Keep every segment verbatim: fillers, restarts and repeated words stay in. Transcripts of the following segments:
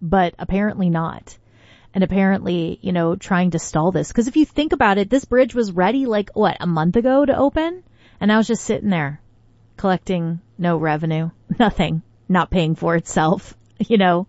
but apparently not. And apparently, you know, trying to stall this. Because if you think about it, this bridge was ready like, what, a month ago to open? And now it's just sitting there collecting no revenue, nothing, not paying for itself, you know.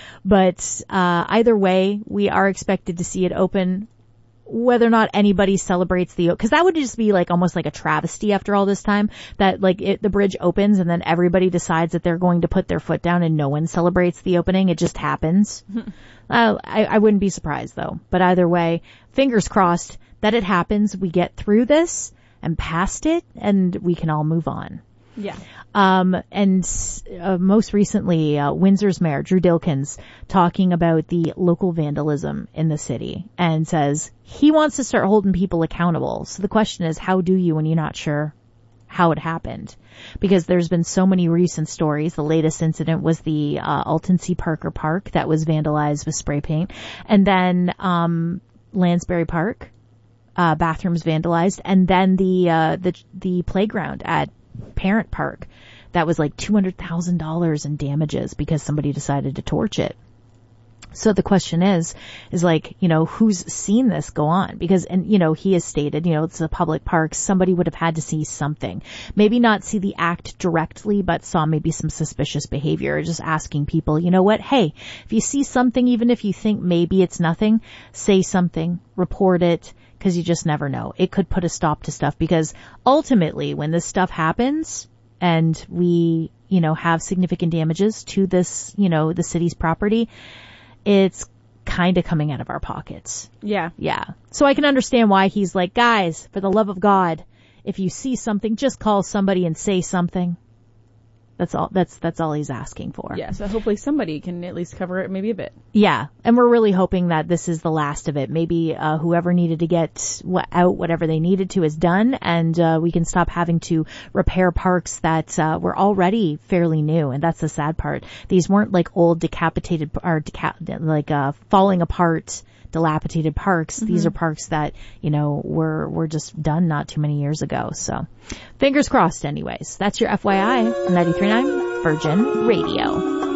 But uh either way, we are expected to see it open. Whether or not anybody celebrates the, because that would just be like almost like a travesty after all this time, that like it, the bridge opens and then everybody decides that they're going to put their foot down and no one celebrates the opening. It just happens. uh, I, I wouldn't be surprised though. But either way, fingers crossed that it happens. We get through this and past it and we can all move on. Yeah. Um, and uh, most recently, uh, Windsor's mayor, Drew Dilkins, talking about the local vandalism in the city and says he wants to start holding people accountable. So the question is, how do you when you're not sure how it happened? Because there's been so many recent stories. The latest incident was the uh, Alton C. Parker Park that was vandalized with spray paint. And then um, Lansbury Park, uh, bathrooms vandalized. And then the uh, the the playground at Parent Park that was like two hundred thousand dollars in damages because somebody decided to torch it. So the question is, is like, you know, who's seen this go on? Because, and, you know, he has stated, you know, it's a public park. Somebody would have had to see something. Maybe not see the act directly, but saw maybe some suspicious behavior. Just asking people, you know what? Hey, if you see something, even if you think maybe it's nothing, say something, report it. Because you just never know. It could put a stop to stuff because ultimately when this stuff happens and we, you know, have significant damages to this, you know, the city's property, it's kind of coming out of our pockets. Yeah. Yeah. So I can understand why he's like, guys, for the love of God, if you see something, just call somebody and say something. That's all, that's, that's all he's asking for. Yeah. So hopefully somebody can at least cover it maybe a bit. Yeah. And we're really hoping that this is the last of it. Maybe, uh, whoever needed to get what, out whatever they needed to is done. And, uh, we can stop having to repair parks that, uh, were already fairly new. And that's the sad part. These weren't like old decapitated or deca- like, uh, falling apart, dilapidated parks. Mm-hmm. These are parks that, you know, were, were just done not too many years ago. So fingers crossed anyways. That's your F Y I on ninety-three point nine Virgin Radio.